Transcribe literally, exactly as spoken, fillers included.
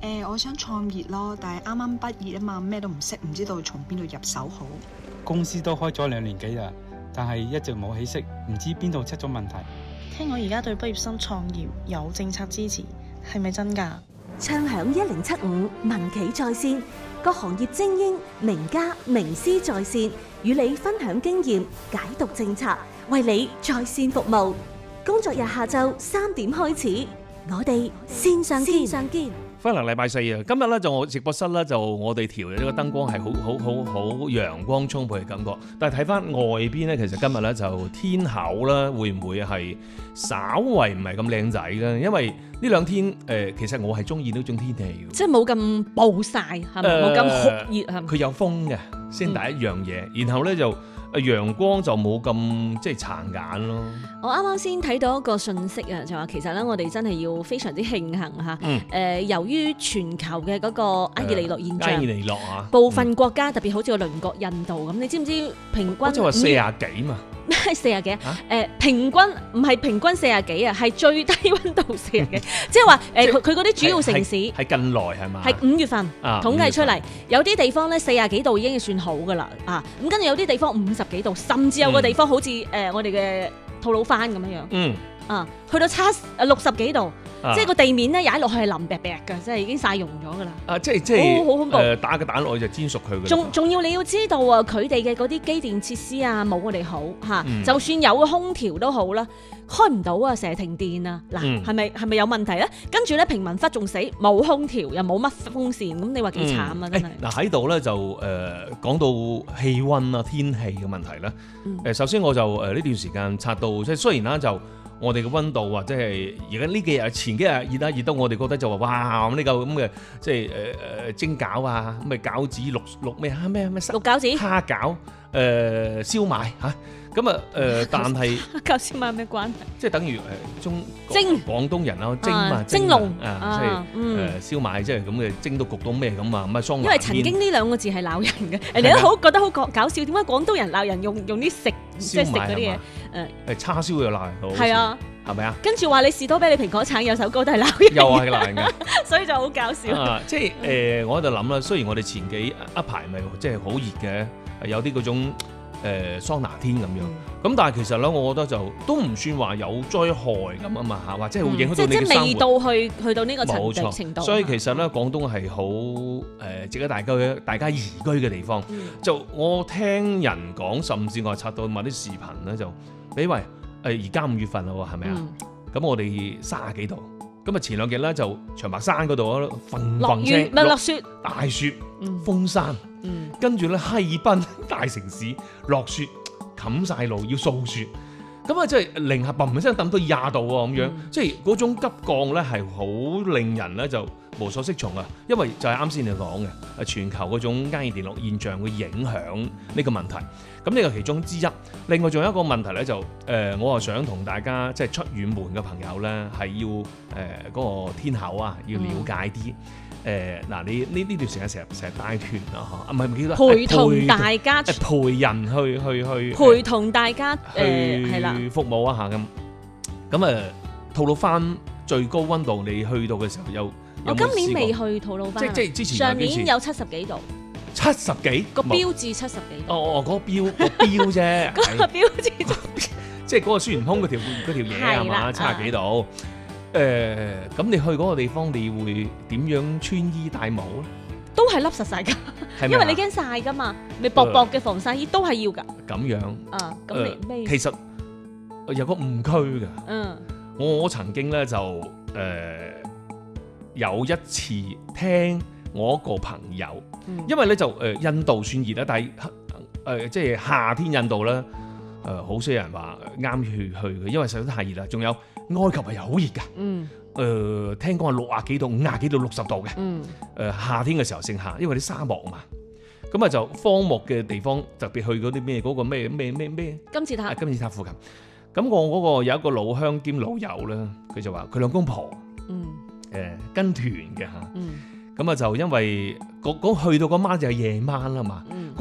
誒，我想創業咯，但係啱啱畢業啊嘛，咩都唔識，唔知道從邊度入手好。 公司都開咗兩年幾啦，但係一直冇起色，唔知邊度出咗問題。 聽講而家對畢業生創業有政策支持，係咪真㗎？ 暢享一零七五民企在線，各行業精英、名家、名師在線，與你分享經驗，解讀政策，為你在線服務。工作日下晝三點開始，我哋線上見。線上見。 翻嚟禮拜四啊，今日咧就我直播室咧就我哋調嘅呢個燈光係好好好好陽光充沛嘅感覺，但係睇翻外邊咧，其實今日咧就天候啦，會唔會係稍為唔係咁靚仔咧？因為呢兩天誒、呃，其實我係中意呢種天氣嘅， 即係冇咁暴曬，係咪冇咁酷熱係咪？ 佢有風嘅，先第一樣嘢，嗯、然後咧就。陽光就冇咁即係殘眼咯。 我啱啱先睇到一個訊息啊，就話其實咧，我哋真係要非常之慶幸嚇。 嗯。 誒、呃，由於全球嘅嗰個埃爾尼諾現象， 埃爾尼諾啊， 部分國家、嗯、特別好似個鄰國印度咁，你知唔知平均？ 即係話四廿幾嘛？ 咩四廿幾啊？誒、呃，平均唔係平均四廿幾啊，係最低溫度四廿幾。即係話誒，佢佢嗰啲主要城市係近來係嘛？ 係五月份、啊、統計出嚟，有啲地方咧四廿幾度已經算好噶啦啊！咁跟住有啲地方五十幾度，甚至有個地方好似誒、嗯呃、我哋嘅吐魯番咁樣樣。嗯。啊，去到七誒六十幾度。啊、即係個地面咧踩落去係腍白白㗎，即係已經曬溶咗㗎啦。 啊，即係即係好恐怖。誒、 呃，打個蛋落去就煎熟佢㗎。 仲仲要你要知道啊，佢哋嘅嗰啲機電設施啊，冇我哋好嚇。嗯、就算有個空調都好啦，開唔到啊，成日停電啊。嗱，係咪係咪有問題咧？跟住咧平民窟仲死，冇空調又冇乜風扇，咁你話幾慘啊？嗯、真係。嗱喺度咧就誒、呃、講到氣温啊、天氣嘅問題咧。誒、嗯，首先我就誒呢、呃、段時間測到，即係雖然啦就。我哋嘅温度或者係而家呢幾日前幾日熱啦，熱到我哋覺得就話哇咁呢嚿咁嘅即係誒誒蒸餃啊，咁咪餃子綠綠咩啊咩咩綠餃子蝦餃誒、呃、燒賣嚇咁啊誒，但係餃燒賣有咩關係？ 即係等於誒中蒸廣東人啦，蒸嘛蒸籠啊，即係誒燒賣即係咁嘅蒸到焗到咩咁啊咁啊桑拿。 因為曾經呢兩個字係鬧人嘅，人哋都好覺得好搞搞笑，點解廣東人鬧人用用啲食即係食嗰啲嘢？誒誒叉燒又鬧人， 係啊， 係咪啊？ 跟住話你士多啤梨蘋果橙有首歌都係鬧人， 又係鬧人嘅， 所以就好搞笑。 啊，即係誒、呃，我喺度諗啦。雖然我哋前幾一排咪即係好熱嘅，有啲嗰種誒、呃、桑拿天咁樣，咁、嗯、但係其實咧，我覺得就都唔算話有災害咁啊嘛嚇，或者係會影響到你嘅生活。即係未到去去到呢個程度。冇錯，所以其實咧，廣東係好誒值得大家大家移居嘅地方。嗯、就我聽人講，甚至我係刷到某啲視頻咧，就比為。誒而家五月份啦喎，係咪啊？咁、嗯、我哋三十幾度，咁啊前兩日咧就長白山嗰度啊，瞓瞓聲， 咪落雪， 大雪，封山，嗯、跟住咧哈爾濱大城市落雪，冚晒路要掃雪，咁啊即係零下嘣一聲抌到廿度喎咁樣，嗯、即係嗰種急降咧係好令人咧就無所適從啊，因為就係啱先你講嘅，全球嗰種埃爾尼諾現象會影響呢個問題。咁呢個其中之一，另外仲有一個問題咧，就誒、呃，我係想同大家即係出遠門嘅朋友咧，係要誒嗰、呃那個天候啊，要了解啲誒嗱，你呢呢段時間成日成日帶團啊，嚇，唔係唔記得陪同大家陪，陪人去去去陪同大家誒係啦， 去服務一下咁。咁誒，吐魯番最高溫度，你去到嘅時候有，有我今年未去吐魯番， 即即係之前上年有七十幾度。 七十幾個標誌七十幾度。 哦哦，嗰、那個標、那個標啫， 嗰個標誌即係嗰個孫悟空嗰條嗰條嘢係嘛？七十幾度。誒、呃，咁你去嗰個地方，你會點樣穿衣戴帽咧？ 都係笠實晒㗎，因為你驚曬㗎嘛，咪薄薄嘅防曬衣都係要㗎。 咁樣啊，咁你咩、呃？ 其實有個誤區㗎。 嗯， 我我曾經咧就誒、呃、有一次聽我一個朋友。因為咧就誒印度算熱啦，但係誒即係夏天印度咧誒好少人話啱去去嘅，因為實在太熱啦。仲有埃及係好熱㗎，嗯，誒、呃、聽講係六啊幾度、五啊幾度、六十度嘅，嗯，誒、呃、夏天嘅時候盛夏，因為啲沙漠嘛，咁啊就荒漠嘅地方，特別去嗰啲咩嗰個咩咩咩咩金字塔、 啊，金字塔附近。咁我嗰個有一個老鄉兼老友咧，佢就話佢兩公婆，嗯，誒、呃、跟團嘅嚇，嗯。咁啊，就因為嗰嗰去到嗰晚就係夜晚啦嘛。嗯